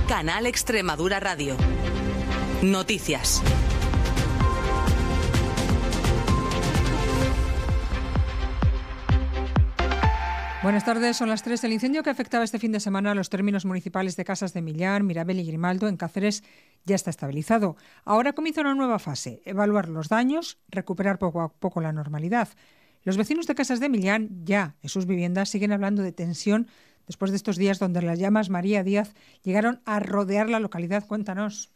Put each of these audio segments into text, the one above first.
Canal Extremadura Radio. Noticias. Buenas tardes, son las 3. El incendio que afectaba este fin de semana a los términos municipales de Casas de Millán, Mirabel y Grimaldo en Cáceres ya está estabilizado. Ahora comienza una nueva fase, evaluar los daños, recuperar poco a poco la normalidad. Los vecinos de Casas de Millán, ya en sus viviendas, siguen hablando de tensión después de estos días donde las llamas María Díaz llegaron a rodear la localidad. Cuéntanos.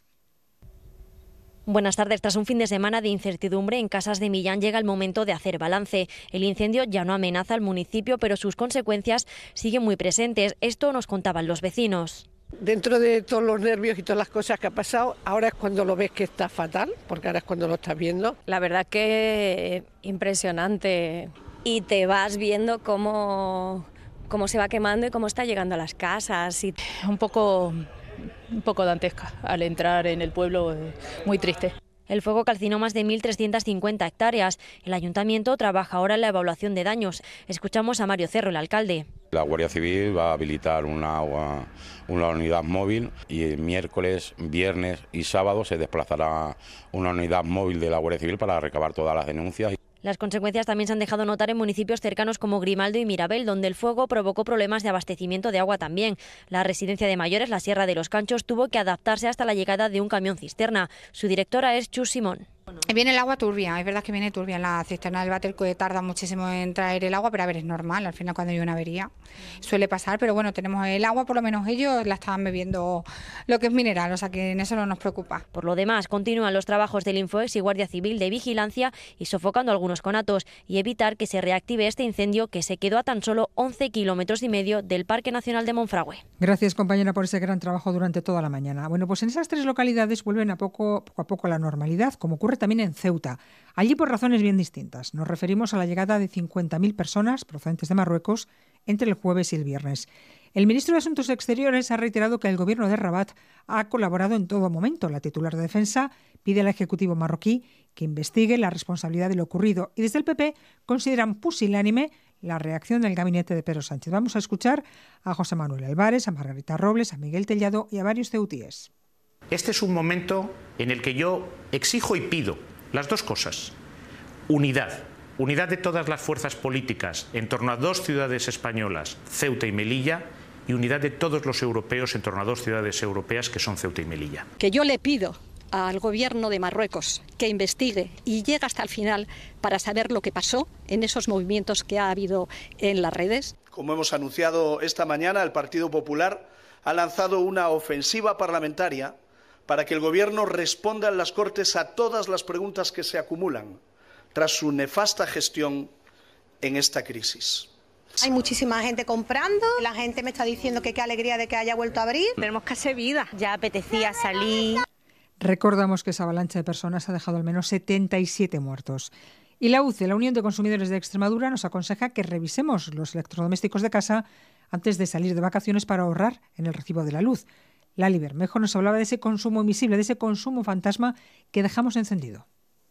Buenas tardes. Tras un fin de semana de incertidumbre en Casas de Millán llega el momento de hacer balance. El incendio ya no amenaza al municipio, pero sus consecuencias siguen muy presentes. Esto nos contaban los vecinos. Dentro de todos los nervios y todas las cosas que ha pasado, ahora es cuando lo ves que está fatal, porque ahora es cuando lo estás viendo. La verdad que impresionante. Y te vas viendo cómo se va quemando y cómo está llegando a las casas. Y un poco dantesca al entrar en el pueblo, muy triste. El fuego calcinó más de 1.350 hectáreas. El ayuntamiento trabaja ahora en la evaluación de daños. Escuchamos a Mario Cerro, el alcalde. La Guardia Civil va a habilitar una unidad móvil y el miércoles, viernes y sábado se desplazará una unidad móvil de la Guardia Civil para recabar todas las denuncias. Las consecuencias también se han dejado notar en municipios cercanos como Grimaldo y Mirabel, donde el fuego provocó problemas de abastecimiento de agua también. La residencia de mayores, la Sierra de los Canchos, tuvo que adaptarse hasta la llegada de un camión cisterna. Su directora es Chus Simón. Viene el agua turbia, es verdad que viene turbia. En la cisterna del váter que tarda muchísimo en traer el agua, pero a ver, es normal, al final cuando hay una avería suele pasar, pero bueno, tenemos el agua, por lo menos ellos la estaban bebiendo lo que es mineral, o sea que en eso no nos preocupa. Por lo demás, continúan los trabajos del Infoex y Guardia Civil de vigilancia y sofocando algunos conatos y evitar que se reactive este incendio que se quedó a tan solo 11,5 kilómetros del Parque Nacional de Monfragüe. Gracias, compañera, por ese gran trabajo durante toda la mañana. Bueno, pues en esas 3 localidades vuelven poco a poco a la normalidad, como ocurre también en Ceuta. Allí por razones bien distintas. Nos referimos a la llegada de 50.000 personas procedentes de Marruecos entre el jueves y el viernes. El ministro de Asuntos Exteriores ha reiterado que el gobierno de Rabat ha colaborado en todo momento. La titular de Defensa pide al Ejecutivo marroquí que investigue la responsabilidad de lo ocurrido y desde el PP consideran pusilánime la reacción del gabinete de Pedro Sánchez. Vamos a escuchar a José Manuel Álvarez, a Margarita Robles, a Miguel Tellado y a varios ceutíes. Este es un momento en el que yo exijo y pido las dos cosas. Unidad de todas las fuerzas políticas en torno a 2 ciudades españolas, Ceuta y Melilla, y unidad de todos los europeos en torno a 2 ciudades europeas que son Ceuta y Melilla. Que yo le pido al gobierno de Marruecos que investigue y llegue hasta el final para saber lo que pasó en esos movimientos que ha habido en las redes. Como hemos anunciado esta mañana, el Partido Popular ha lanzado una ofensiva parlamentaria para que el Gobierno responda en las Cortes a todas las preguntas que se acumulan tras su nefasta gestión en esta crisis. Hay muchísima gente comprando, la gente me está diciendo que qué alegría de que haya vuelto a abrir. Tenemos que hacer vida, ya apetecía salir. Recordamos que esa avalancha de personas ha dejado al menos 77 muertos. Y la UCE, la Unión de Consumidores de Extremadura, nos aconseja que revisemos los electrodomésticos de casa antes de salir de vacaciones para ahorrar en el recibo de la luz. Lali Bermejo nos hablaba de ese consumo invisible, de ese consumo fantasma que dejamos encendido.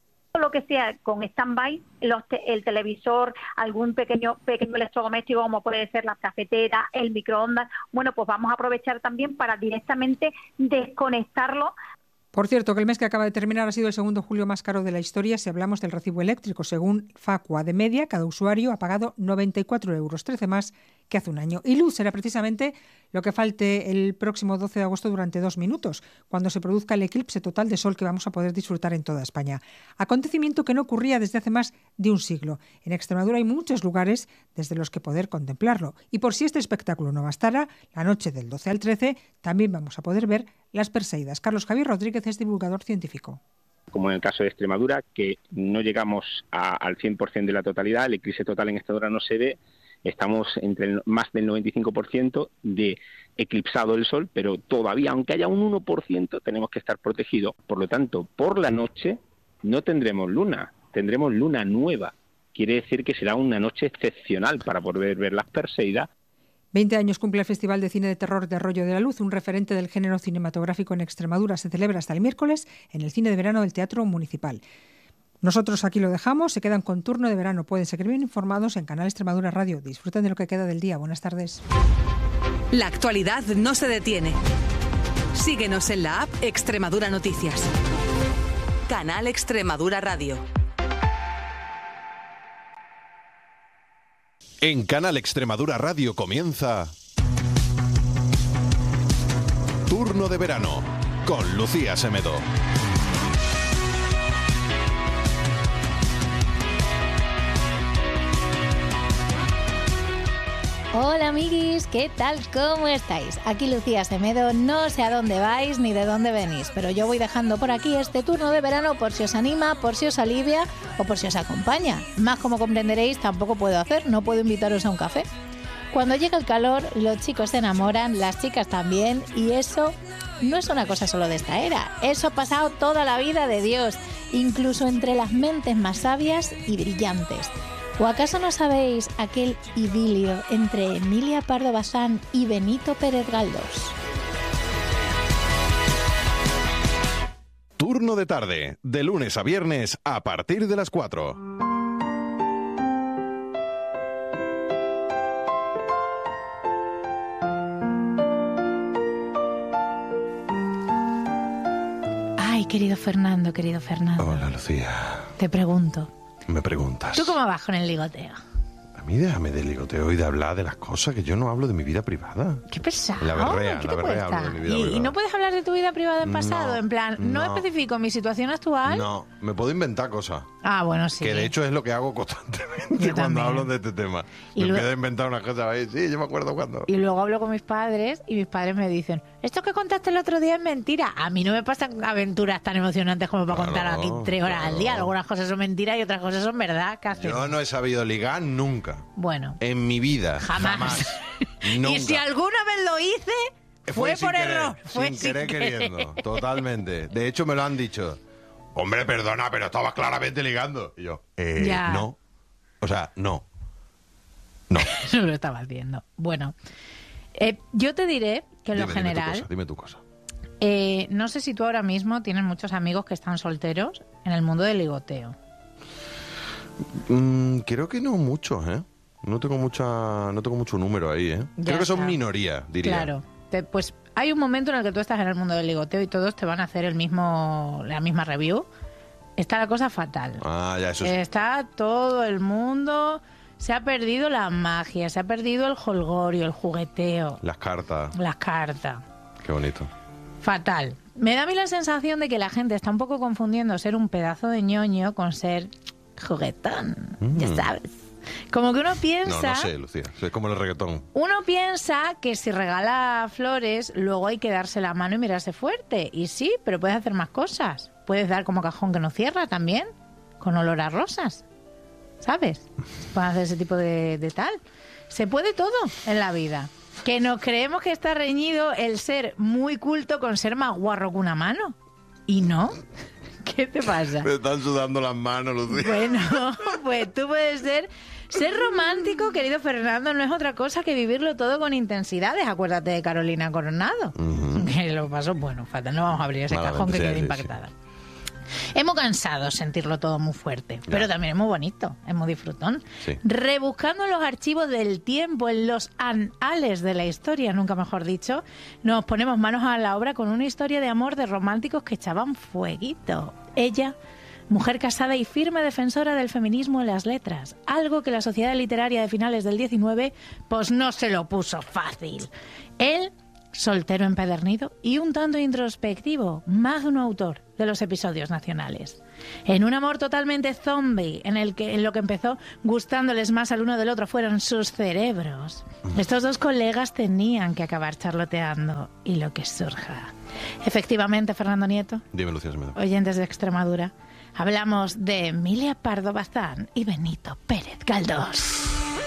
Lo que sea con stand-by, el televisor, algún pequeño electrodoméstico como puede ser la cafetera, el microondas, bueno, pues vamos a aprovechar también para directamente desconectarlo. Por cierto, que el mes que acaba de terminar ha sido el segundo julio más caro de la historia si hablamos del recibo eléctrico. Según Facua, de media, cada usuario ha pagado 94 euros, 13 más que hace un año. Y luz será precisamente lo que falte el próximo 12 de agosto durante 2 minutos, cuando se produzca el eclipse total de sol que vamos a poder disfrutar en toda España. Acontecimiento que no ocurría desde hace más de un siglo. En Extremadura hay muchos lugares desde los que poder contemplarlo. Y por si este espectáculo no bastara, la noche del 12 al 13 también vamos a poder ver las Perseidas. Carlos Javier Rodríguez es divulgador científico. Como en el caso de Extremadura, que no llegamos al 100% de la totalidad, el eclipse total en esta hora no se ve, estamos entre más del 95% de eclipsado el sol, pero todavía, aunque haya un 1%, tenemos que estar protegidos. Por lo tanto, por la noche no tendremos luna, tendremos luna nueva. Quiere decir que será una noche excepcional para poder ver las Perseidas. 20 años cumple el Festival de Cine de Terror de Arroyo de la Luz, un referente del género cinematográfico en Extremadura. Se celebra hasta el miércoles en el Cine de Verano del Teatro Municipal. Nosotros aquí lo dejamos, se quedan con turno de verano. Pueden seguir bien informados en Canal Extremadura Radio. Disfruten de lo que queda del día. Buenas tardes. La actualidad no se detiene, Síguenos en la app Extremadura Noticias. Canal Extremadura Radio. En Canal Extremadura Radio comienza Turno de Verano con Lucía Semedo. Hola amiguis, ¿qué tal? ¿Cómo estáis? Aquí Lucía Semedo, no sé a dónde vais ni de dónde venís, pero yo voy dejando por aquí este turno de verano por si os anima, por si os alivia o por si os acompaña. Más, como comprenderéis, tampoco puedo hacer, no puedo invitaros a un café. Cuando llega el calor, los chicos se enamoran, las chicas también, y eso no es una cosa solo de esta era. Eso ha pasado toda la vida de Dios, incluso entre las mentes más sabias y brillantes. ¿O acaso no sabéis aquel idilio entre Emilia Pardo Bazán y Benito Pérez Galdós? Turno de tarde, de lunes a viernes a partir de las 4. Ay, querido Fernando. Hola, Lucía. Te pregunto. Me preguntas. ¿Tú cómo vas con el ligoteo? A mí déjame de ligoteo y de hablar de las cosas, que yo no hablo de mi vida privada. Qué pesado. La berrea ¿Qué te hablo de mi vida privada. ¿Y no puedes hablar de tu vida privada en pasado? No, en plan, no especifico mi situación actual. No, me puedo inventar cosas. Ah, bueno, sí. Que de hecho es lo que hago constantemente cuando hablo de este tema. Y me luego, empiezo a inventar unas cosas ahí. Sí, yo me acuerdo cuando. Y luego hablo con mis padres y mis padres me dicen, esto que contaste el otro día es mentira. A mí no me pasan aventuras tan emocionantes como para contar aquí 3 horas al día. Algunas cosas son mentiras y otras cosas son verdad. Yo no he sabido ligar nunca. Bueno. En mi vida. Jamás. Nunca. Y si alguna vez lo hice, fue por error. Sin querer queriendo. Totalmente. De hecho, me lo han dicho. Hombre, perdona, pero estabas claramente ligando. Y yo, no. O sea, no. No. No lo estaba haciendo. Bueno, yo te diré que en lo general... Dime tu cosa. No sé si tú ahora mismo tienes muchos amigos que están solteros en el mundo del ligoteo. Creo que no muchos, ¿eh? No tengo mucho número ahí, ¿eh? Creo que son minoría, diría. Claro. Pues hay un momento en el que tú estás en el mundo del ligoteo y todos te van a hacer la misma review. Está la cosa fatal. Ah, ya, eso sí. Está todo el mundo... Se ha perdido la magia, se ha perdido el jolgorio, el jugueteo. Las cartas. Qué bonito. Fatal. Me da a mí la sensación de que la gente está un poco confundiendo ser un pedazo de ñoño con ser juguetón. Ya sabes. Como que uno piensa... No sé, Lucía. Es como el reggaetón. Uno piensa que si regala flores, luego hay que darse la mano y mirarse fuerte. Y sí, pero puedes hacer más cosas. Puedes dar como cajón que no cierra también, con olor a rosas. ¿Sabes? Pueden hacer ese tipo de tal. Se puede todo en la vida. Que nos creemos que está reñido el ser muy culto con ser más guarro que una mano. ¿Y no? ¿Qué te pasa? Me están sudando las manos, Lucía. Bueno, pues tú puedes ser romántico, querido Fernando, no es otra cosa que vivirlo todo con intensidades. Acuérdate de Carolina Coronado. Que lo pasó, bueno, fatal. No vamos a abrir ese cajón que quedé impactada. Sí. Es muy cansado sentirlo todo muy fuerte, pero también es muy bonito, es muy disfrutón. Sí. Rebuscando en los archivos del tiempo, en los anales de la historia, nunca mejor dicho, nos ponemos manos a la obra con una historia de amor de románticos que echaban fueguito. Ella, mujer casada y firme defensora del feminismo en las letras, algo que la sociedad literaria de finales del 19 pues no se lo puso fácil. Él, soltero empedernido y un tanto introspectivo, magno autor de los episodios nacionales. En un amor totalmente zombie, en lo que empezó gustándoles más al uno del otro fueron sus cerebros. Estos dos colegas tenían que acabar charloteando y lo que surja. Efectivamente, Fernando Nieto. Dime, Lucía Semedo. Oyentes de Extremadura, hablamos de Emilia Pardo Bazán y Benito Pérez Galdós.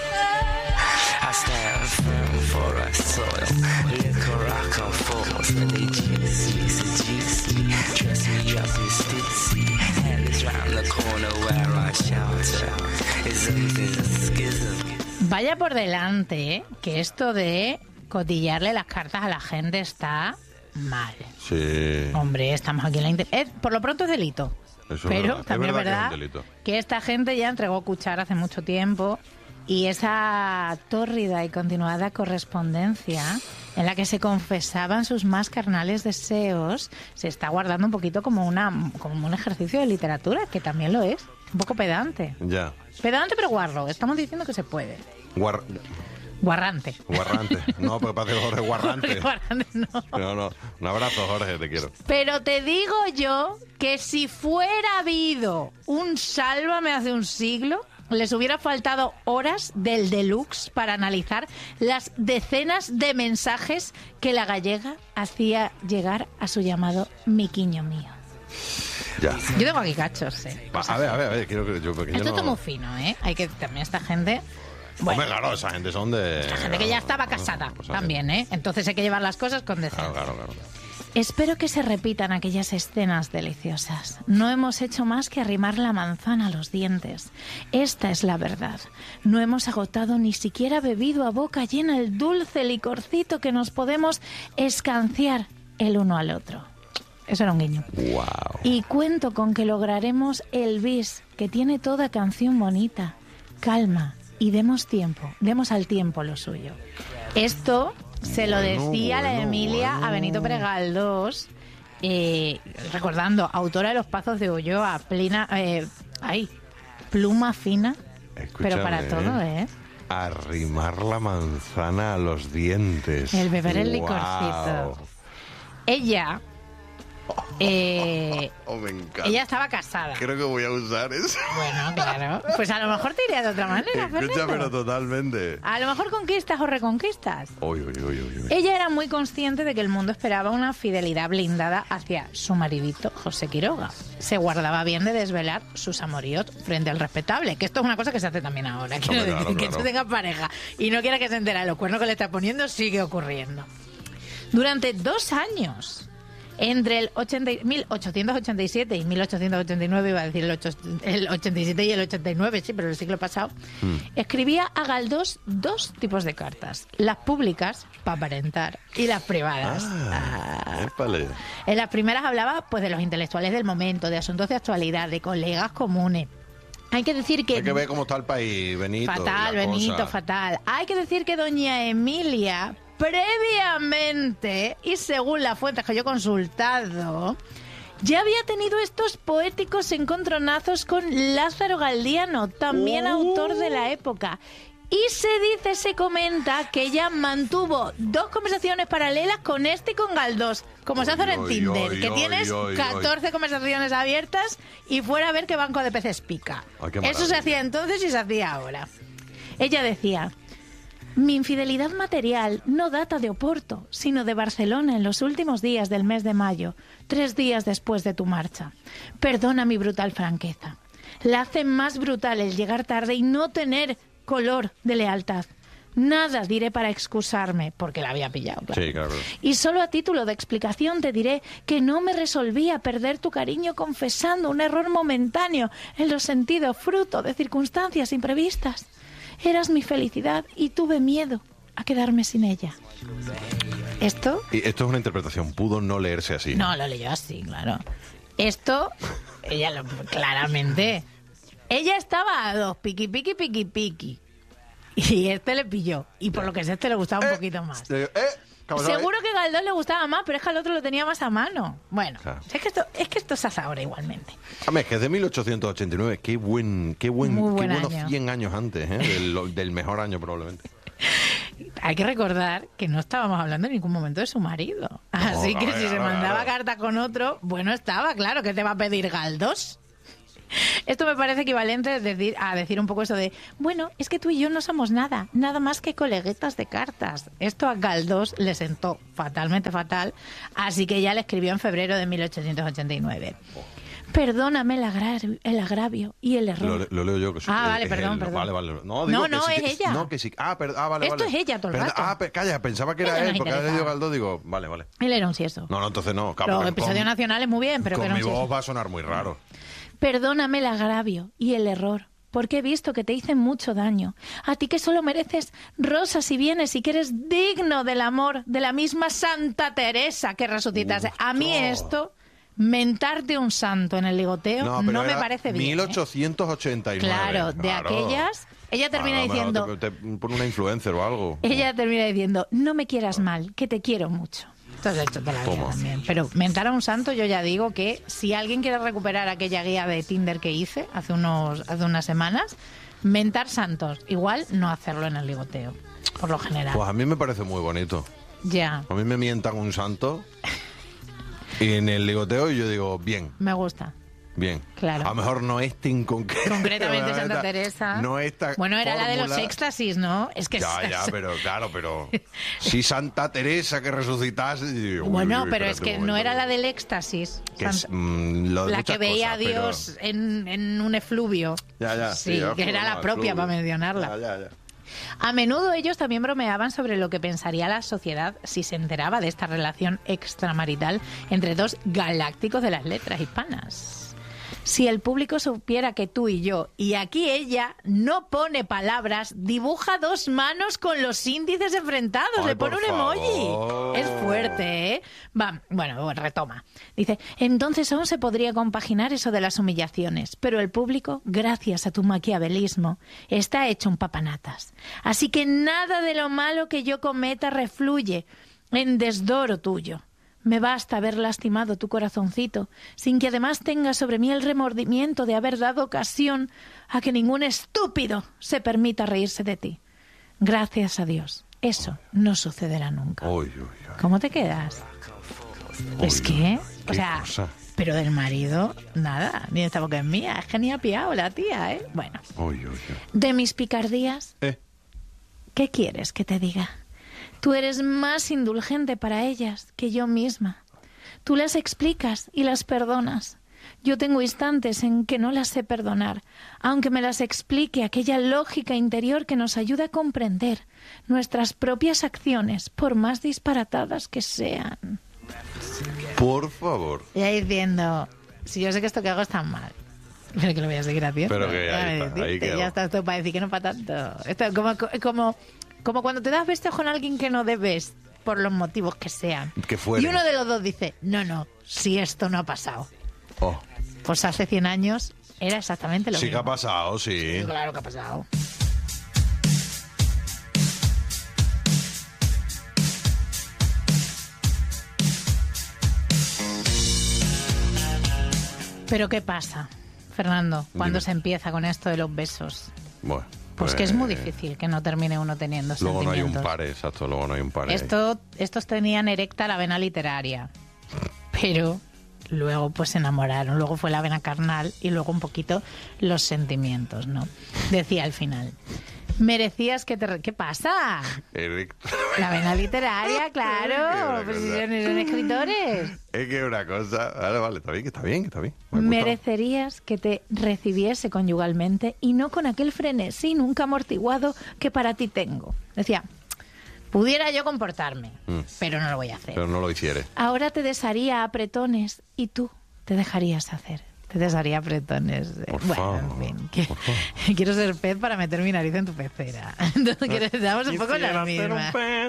Vaya por delante, ¿eh? Que esto de cotillarle las cartas a la gente está mal. Sí. Hombre, estamos aquí en la por lo pronto es delito. Eso pero es también es verdad que que esta gente ya entregó cuchara hace mucho tiempo Y esa tórrida y continuada correspondencia en la que se confesaban sus más carnales deseos se está guardando un poquito como un ejercicio de literatura, que también lo es. Un poco pedante. Ya. Pedante pero guarro. Estamos diciendo que se puede. Guarrante. No, porque parece Jorge Guarrante. Guarrante no. No. Un abrazo, Jorge, te quiero. Pero te digo yo que si fuera habido un Sálvame hace un siglo, les hubiera faltado horas del deluxe para analizar las decenas de mensajes que la gallega hacía llegar a su llamado miquiño mío. Ya. Yo tengo aquí cachos, A ver, quiero que yo pequeño. Esto es muy fino, ¿eh? Hay que también esta gente. Bueno, hombre, claro, esa gente son de. Esta gente que ya estaba casada también, ¿eh? Entonces hay que llevar las cosas con decencia. Claro. Espero que se repitan aquellas escenas deliciosas. No hemos hecho más que arrimar la manzana a los dientes. Esta es la verdad. No hemos agotado ni siquiera bebido a boca llena el dulce licorcito que nos podemos escanciar el uno al otro. Eso era un guiño. Wow. Y cuento con que lograremos el bis, que tiene toda canción bonita. Calma y demos al tiempo lo suyo. Esto se lo decía la Emilia a Benito Pérez Galdós, recordando, autora de Los Pazos de Ulloa, pluma fina, pero para todo, ¿eh? Arrimar la manzana a los dientes. El beber el licorcito. Ella... me encanta. Ella estaba casada. Creo que voy a usar eso. Bueno, claro. Pues a lo mejor te iría de otra manera, Escucha, pero totalmente. A lo mejor conquistas o reconquistas. Uy. Ella era muy consciente de que el mundo esperaba una fidelidad blindada hacia su maridito, José Quiroga. Se guardaba bien de desvelar sus amoríos frente al respetable, que esto es una cosa que se hace también ahora. Quiero decir, que tú tengas pareja y no quieras que se entere de los cuernos que le está poniendo, sigue ocurriendo. Durante 2 años... Entre el 1887 y 1889, iba a decir el 87 y el 89, sí, pero el siglo pasado, escribía a Galdós 2 tipos de cartas. Las públicas, para aparentar, y las privadas. En las primeras hablaba pues de los intelectuales del momento, de asuntos de actualidad, de colegas comunes. Hay que decir que... Hay que ver cómo está el país, Benito. Fatal. Hay que decir que doña Emilia... previamente, y según las fuentes que yo he consultado, ya había tenido estos poéticos encontronazos con Lázaro Galdiano, también autor de la época. Y se comenta que ella mantuvo 2 conversaciones paralelas con este y con Galdós, como se hace en Tinder, que tienes 14 conversaciones abiertas y fuera a ver qué banco de peces pica. Eso se hacía entonces y se hacía ahora. Ella decía... Mi infidelidad material no data de Oporto, sino de Barcelona en los últimos días del mes de mayo, 3 días después de tu marcha. Perdona mi brutal franqueza. La hace más brutal el llegar tarde y no tener color de lealtad. Nada diré para excusarme, porque la había pillado, claro. Sí, claro. Y solo a título de explicación te diré que no me resolví a perder tu cariño confesando un error momentáneo en los sentidos fruto de circunstancias imprevistas. Eras mi felicidad y tuve miedo a quedarme sin ella. ¿Esto? Y esto es una interpretación, pudo no leerse así. No, lo leyó así, claro. Esto, claramente. Ella estaba a 2, piqui. Y este le pilló. Y por lo que sé, este le gustaba un poquito más. Seguro que Galdós le gustaba más, pero es que al otro lo tenía más a mano. Bueno, claro. es que esto se hace ahora igualmente. Es que es de 1889. Qué buenos 100 años antes, del mejor año probablemente. Hay que recordar que no estábamos hablando en ningún momento de su marido. Así que si se mandaba carta con otro, bueno, estaba claro que te va a pedir Galdós. Esto me parece equivalente a decir un poco eso de, bueno, es que tú y yo no somos nada más que coleguetas de cartas. Esto a Galdós le sentó fatalmente fatal, así que ya le escribió en febrero de 1889. Perdóname el agravio y el error. Lo leo yo. Que vale, perdón. Vale. No, es ella. No, que sí. Vale. Esto es ella todo el rato. Calla, pensaba que era él, porque había leído Galdós, digo, vale. Él era un sieso. No, entonces no. Los episodios nacionales muy bien, pero que era un sieso. Con mi voz va a sonar muy raro. Perdóname el agravio y el error, porque he visto que te hice mucho daño. A ti que solo mereces rosas y bienes y que eres digno del amor de la misma Santa Teresa que resucitaste. A mí esto, mentarte un santo en el ligoteo, no me parece bien. 1889. Claro, de aquellas Ella termina diciendo... Te pone una influencer o algo. Ella termina diciendo, no me quieras mal, que te quiero mucho. Entonces, esto te la vida también. Pero mentar a un santo, yo ya digo que si alguien quiere recuperar aquella guía de Tinder que hice hace unas semanas, mentar santos. Igual no hacerlo en el ligoteo, por lo general. Pues a mí me parece muy bonito. Ya. A mí me mientan un santo y en el ligoteo yo digo, bien. Me gusta. Bien. Claro. A lo mejor no este en concreto. Concretamente Santa Teresa. No esta bueno, era fórmula. La de los éxtasis, ¿no? Es que Ya, pero sí Santa Teresa que resucitase. Bueno, pero es que no era la del éxtasis. Que es, la que veía a Dios en un efluvio. Ya. Sí, que era la propia para mencionarla. Ya. A menudo ellos también bromeaban sobre lo que pensaría la sociedad si se enteraba de esta relación extramarital entre dos galácticos de las letras hispanas. Si el público supiera que tú y yo, y aquí ella no pone palabras, dibuja dos manos con los índices enfrentados, Ay, le pone un emoji. Es fuerte, ¿eh? Bueno, retoma. Dice, entonces aún se podría compaginar eso de las humillaciones, pero el público, gracias a tu maquiavelismo, está hecho un papanatas. Así que nada de lo malo que yo cometa refluye en desdoro tuyo. Me basta haber lastimado tu corazoncito, sin que además tenga sobre mí el remordimiento de haber dado ocasión a que ningún estúpido se permita reírse de ti. Gracias a Dios, eso no sucederá nunca. ¿Cómo te quedas? Es que, o sea, cosa. Pero del marido, nada, ni esta boca es mía, es que ni ha piado la tía, ¿eh? Bueno, de mis picardías, ¿qué quieres que te diga? Tú eres más indulgente para ellas que yo misma. Tú las explicas y las perdonas. Yo tengo instantes en que no las sé perdonar, aunque me las explique aquella lógica interior que nos ayuda a comprender nuestras propias acciones, por más disparatadas que sean. Por favor. Ya diciendo, si yo sé que esto que hago está mal, pero que lo voy a seguir haciendo. Pero que ahí quedó. Ya está, esto para decir que no para tanto. Esto es como cuando te das besitos con alguien que no debes, por los motivos que sean. Que fuere. Y uno de los dos dice, no, si esto no ha pasado. Pues hace 100 años era exactamente lo mismo. Sí que ha pasado, sí. Sí, claro que ha pasado. Pero ¿qué pasa, Fernando, cuando se empieza con esto de los besos? Bueno. Pues que es muy difícil que no termine uno teniendo luego sentimientos. No hay un par, exacto, luego no hay un par. Estos tenían erecta la vena literaria, pero luego pues se enamoraron, luego fue la vena carnal y luego un poquito los sentimientos, ¿no? Decía al final, merecías que te... ¿Qué pasa? Erecta. La vena literaria, claro, pues si son escritores. Es que una cosa... Vale, está bien. Merecerías que te recibiese conyugalmente y no con aquel frenesí nunca amortiguado que para ti tengo. Decía, pudiera yo comportarme, pero no lo voy a hacer. Pero no lo hiciere. Ahora te desharía a apretones y tú te dejarías hacer. Te desharía apretones. Favor, en fin, quiero ser pez para meter mi nariz en tu pecera. Entonces damos un poco la misma.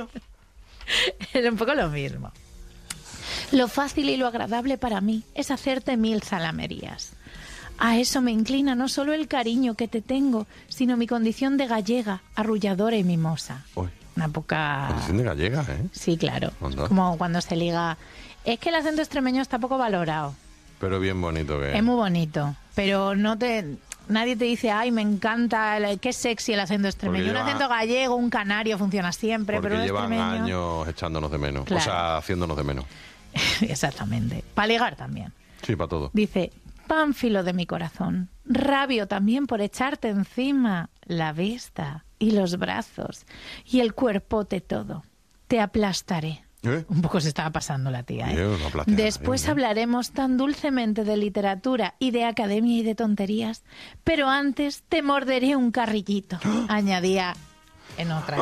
Era un poco lo mismo. Lo fácil y lo agradable para mí es hacerte 1000 zalamerías. A eso me inclina no solo el cariño que te tengo, sino mi condición de gallega, arrulladora y mimosa. Una poca... Condición de gallega, ¿eh? Sí, claro. ¿Onda? Como cuando se liga... Es que el acento extremeño está poco valorado. Pero bien bonito que es. Es muy bonito, pero nadie te dice, ay, me encanta, qué sexy el acento extremeño. Un acento gallego, un canario funciona siempre, porque pero un llevan extremeño... años echándonos de menos, Claro. o sea, haciéndonos de menos. Exactamente. Para ligar también. Sí, para todo. Dice, pánfilo de mi corazón, rabio también por echarte encima la vista y los brazos y el cuerpote todo. Te aplastaré. Un poco se estaba pasando la tía, ¿eh? Dios, aplastaré. Después hablaremos tan dulcemente de literatura y de academia y de tonterías, pero antes te morderé un carrillito, añadía en otra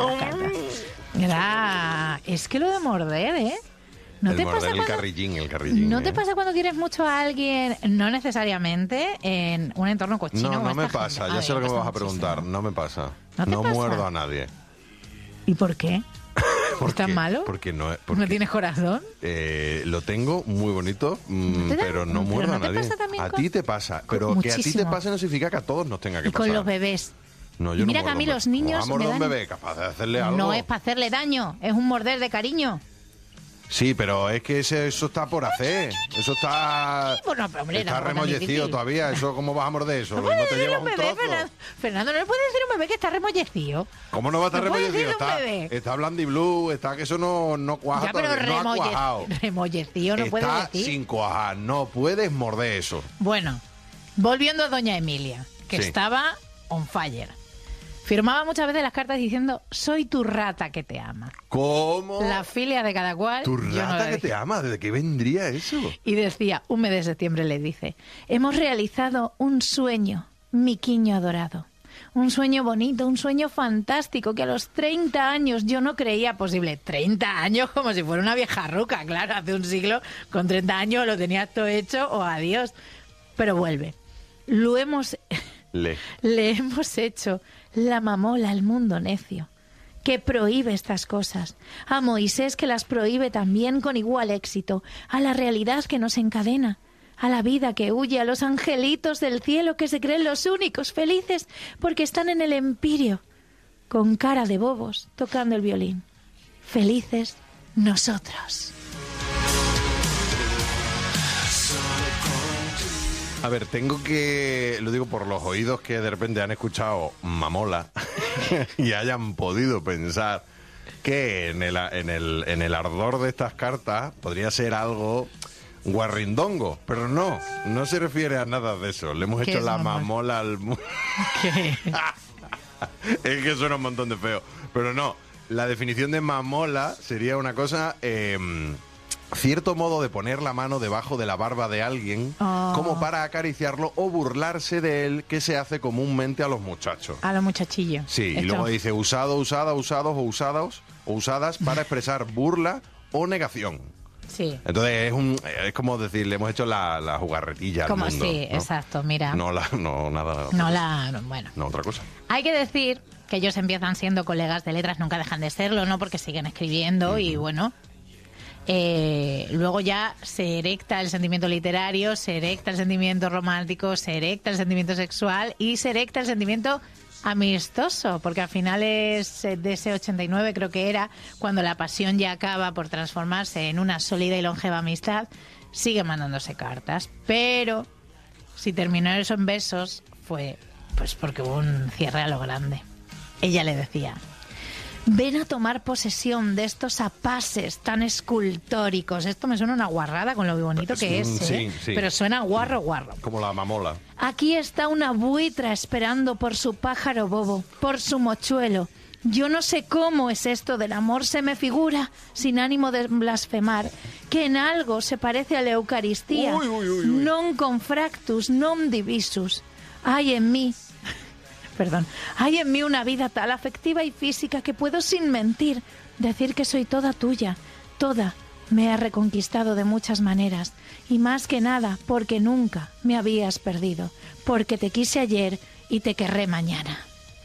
carta. Es que lo de morder, ¿eh? ¿No te pasa el carrillín. ¿No te pasa cuando quieres mucho a alguien, no necesariamente en un entorno cochino? No me pasa, ya sé lo que me vas a preguntar, no me pasa. ¿No pasa? Muerdo a nadie. ¿Y por qué? ¿Es tan malo? Porque no tienes corazón? Lo tengo muy bonito, pero no muerdo a nadie. Pasa también a ti te pasa, pero que a ti te pase no significa que a todos nos tenga que pasar. Y con los bebés. No, Y yo mira no que a mí muerdo los niños ¿Cómo me morder a un dan- bebé? Capaz de hacerle algo. No es para hacerle daño, es un morder de cariño. Sí, pero es que eso está por hacer. Eso está... Bueno, pero, hombre, está tampoco es tan remollecido difícil. todavía. ¿Eso cómo vas a morder eso? No ¿No puede te decir llevas un un bebé, trozo? Fernando, no le puede decir un bebé que está remollecido. ¿Cómo no va a estar ¿No puede remollecido? decir un bebé? Está Blandy Blue, está que eso no cuaja Ya, pero todavía, no ha cuajado. remollecido no puede Está decir. sin cuajar, no puedes morder eso. Bueno, volviendo a doña Emilia, que Sí. estaba on fire. Firmaba muchas veces las cartas diciendo, soy tu rata que te ama. ¿Cómo? La filia de cada cual. Tu yo no rata la que dije. te ama, ¿desde qué vendría eso? Y decía, un mes de septiembre le dice, hemos realizado un sueño, mi quiño adorado. Un sueño bonito, un sueño fantástico que a los 30 años yo no creía posible. 30 años como si fuera una vieja ruca, claro, hace un siglo con 30 años lo tenías todo hecho o adiós. Pero vuelve. Le hemos hecho la mamola al mundo necio, que prohíbe estas cosas, a Moisés que las prohíbe también con igual éxito, a la realidad que nos encadena, a la vida que huye, a los angelitos del cielo que se creen los únicos felices porque están en el empirio, con cara de bobos, tocando el violín. Felices nosotros. A ver, lo digo por los oídos que de repente han escuchado mamola y hayan podido pensar que en el ardor de estas cartas podría ser algo guarrindongo, pero no se refiere a nada de eso. Le hemos ¿Qué hecho es la mamola? mamola al mundo. ¿Qué? Es que suena un montón de feo, pero no. La definición de mamola sería una cosa... cierto modo de poner la mano debajo de la barba de alguien como para acariciarlo o burlarse de él, que se hace comúnmente a los muchachos. A los muchachillos. Sí, y Esto- luego dice usado, usada, usados o usados o usadas para expresar burla o negación. Sí. Entonces es como decir, le hemos hecho la jugarretilla Como al mundo. sí, ¿no? exacto, mira. No nada. Bueno. No, otra cosa. Hay que decir que ellos empiezan siendo colegas de letras, nunca dejan de serlo, ¿no? Porque siguen escribiendo y bueno. Luego ya se erecta el sentimiento literario, se erecta el sentimiento romántico, se erecta el sentimiento sexual y se erecta el sentimiento amistoso, porque a finales de ese 89 creo que era, cuando la pasión ya acaba por transformarse en una sólida y longeva amistad, sigue mandándose cartas, pero si terminó eso en besos fue pues porque hubo un cierre a lo grande. Ella le decía: ven a tomar posesión de estos apases tan escultóricos. Esto me suena una guarrada con lo bonito que es, ¿eh? Sí. Pero suena guarro. Como la mamola. Aquí está una buitra esperando por su pájaro bobo, por su mochuelo. Yo no sé cómo es esto del amor, se me figura, sin ánimo de blasfemar, que en algo se parece a la Eucaristía. Non confractus, non divisus. Hay en mí una vida tal afectiva y física que puedo sin mentir decir que soy toda tuya, toda. Me ha reconquistado de muchas maneras y más que nada porque nunca me habías perdido, porque te quise ayer y te querré mañana.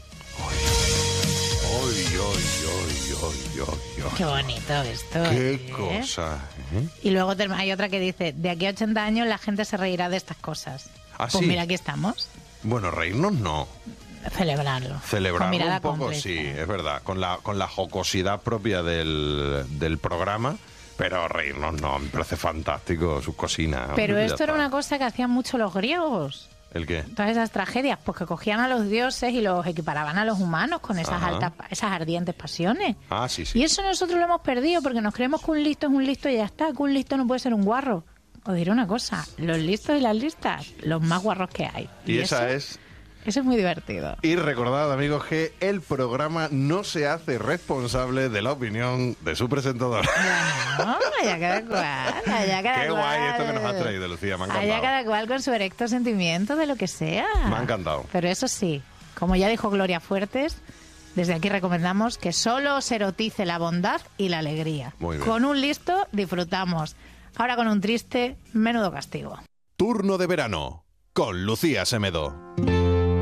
Qué bonito esto. Qué cosa. Y luego hay otra que dice, de aquí a 80 años la gente se reirá de estas cosas. ¿Ah, Pues sí? mira, aquí estamos. Bueno, reírnos no. Celebrarlo. Con Celebrarlo mirada un poco, cómplice. sí, es verdad. Con la jocosidad propia del programa, pero reírnos no. Me parece fantástico sus cosinas. Pero Ya esto era está. una cosa que hacían mucho los griegos. ¿El qué? Todas esas tragedias, pues que cogían a los dioses y los equiparaban a los humanos con esas Ajá. esas ardientes pasiones. Ah, sí, sí. Y eso nosotros lo hemos perdido porque nos creemos que un listo es un listo y ya está, que un listo no puede ser un guarro. Os diré una cosa, los listos y las listas, los más guarros que hay. Y esa eso, es... Eso es muy divertido. Y recordad, amigos, que el programa no se hace responsable de la opinión de su presentador. Bueno, allá cada cual, allá cada Qué cual. guay esto que nos has traído, Lucía, me ha Allá encantado. cada cual con su erecto sentimiento de lo que sea. Me ha encantado. Pero eso sí, como ya dijo Gloria Fuertes, desde aquí recomendamos que solo os erotice la bondad y la alegría. Muy bien. Con un listo disfrutamos. Ahora con un triste, menudo castigo. Turno de verano con Lucía Semedo.